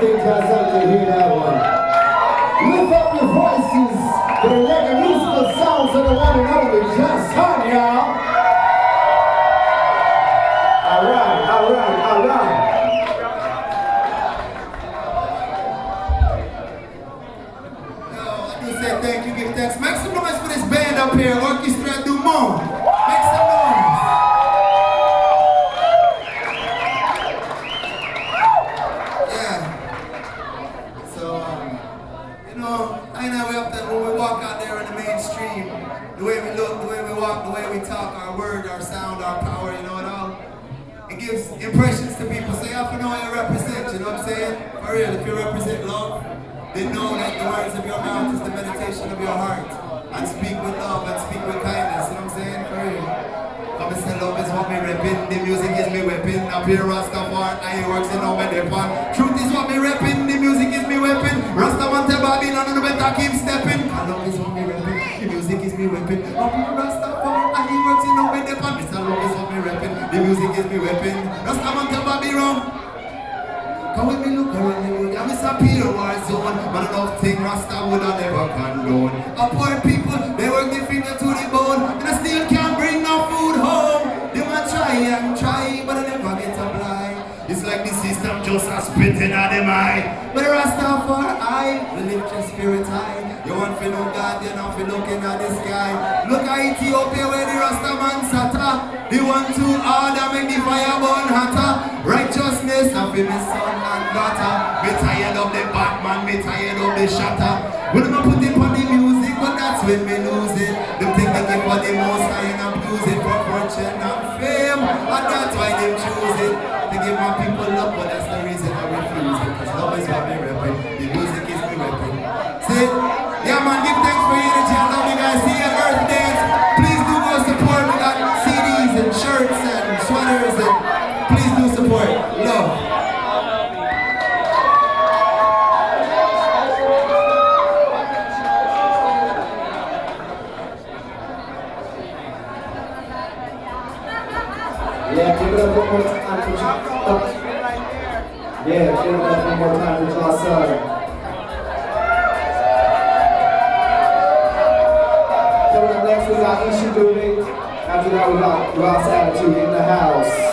think y'all something to hear that one. Lift up your voices for the reggae musical sounds of the one and only Just Hunt, y'all. Alright. Thank you, give thanks. Make some noise for this band up here, Orchestra du Monde. Make some noise. Yeah. So, you know, I know we have to, when we walk out there in the mainstream, the way we look, the way we walk, the way we talk, our word, our sound, our power, you know, it all, it gives impressions to people. So you have to know what you represent, you know what I'm saying? For real, if you represent love, they know that the words of your mouth is the meditation of your heart. And speak with love and speak with kindness. You know what I'm saying? For real. Come and say love is what me repping. The music is me weapon. Up here Rastafari, I works in over the pan. Truth is what me repping. The music is me weapon. Rastaman tell Babylon and better keep stepping. And love is what me repping. The music is me weapon. Up here Rastafari, and he works in over the pan. Mr. Love is what me repping. The music is me weapon. Rastaman tell Babylon. Come with me, look around the world. I'm Mr. Peter War Zone. But enough thing Rasta would have never condone. A poor people, they work their finger to the bone. And I still can't bring no food home. They might try and try, but I never get a blind. It's like the system just a spitting at them eye. But Rastafari, we lift your spirit high. You want to know God, you know, for looking at the sky. Look at Ethiopia where the Rastaman sata. They want to order, make the fire burn hotter. Righteousness of me son and daughter. Me tired of the Batman, me tired of the shatter. When I put it on the music, but that's when me lose it. Them think they give for the most high and abuse it for fortune and fame. And that's why they choose it. To give my people love, but that's the reason I refuse it. Cause love is what me repping. The music is me weapon. See? Yeah man, give thanks for your energy. I love you guys. See you at Earth Dance. Please do go support. We got CDs and shirts and sweaters and please do support. Love. Yeah, give it up one more time for Yeah, give it up one more time for Josh Sutton. Coming up next, we got Ishi Dubé. After that, we got Ross Attitude in the house.